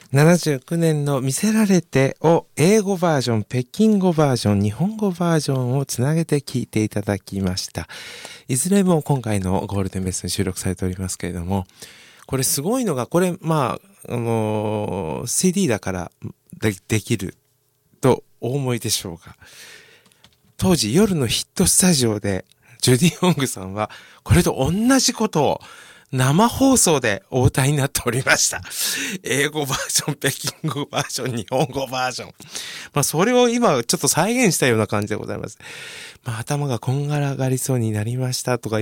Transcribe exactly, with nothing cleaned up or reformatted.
ななじゅうきゅうねんの見せられてを英語バージョン、北京語バージョン、日本語バージョンをつなげて聞いていただきました。いずれも今回のゴールデンベースに収録されておりますけれども、これすごいのが、これ、まあ、あのー、シーディー だからで、できるとお思いでしょうが、当時夜のヒットスタジオで、ジュディ・オングさんは、これと同じことを生放送でお歌いになっておりました。英語バージョン、北京語バージョン、日本語バージョン。まあ、それを今ちょっと再現したような感じでございます。まあ、頭がこんがらがりそうになりましたとか